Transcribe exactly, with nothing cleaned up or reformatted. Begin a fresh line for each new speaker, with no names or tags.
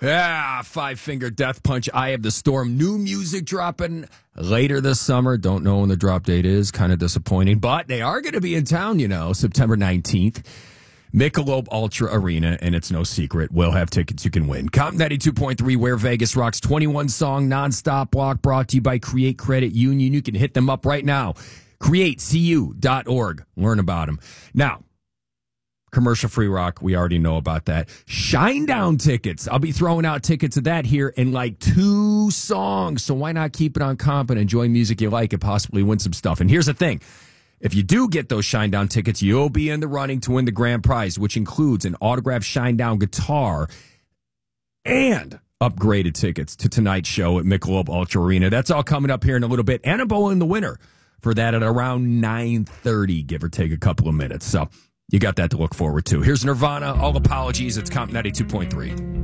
Yeah, Five Finger Death Punch, Eye of the Storm. New music dropping later this summer. Don't know when the drop date is. Kind of disappointing. But they are going to be in town, you know, September nineteenth. Michelob Ultra Arena, and it's no secret. We'll have tickets you can win. Comp ninety-two point three, where Vegas rocks. twenty-one song nonstop block brought to you by Create Credit Union. You can hit them up right now. create c u dot org. Learn about them. Now, commercial-free rock, we already know about that. Shinedown tickets. I'll be throwing out tickets of that here in like two songs. So why not keep it on comp and enjoy music you like and possibly win some stuff? And here's the thing. If you do get those Shinedown tickets, you'll be in the running to win the grand prize, which includes an autographed Shinedown guitar and upgraded tickets to tonight's show at Michelob Ultra Arena. That's all coming up here in a little bit. And I'm bowling the winner for that at around nine thirty, give or take a couple of minutes. So you got that to look forward to. Here's Nirvana. All apologies. It's Comp ninety-two point three.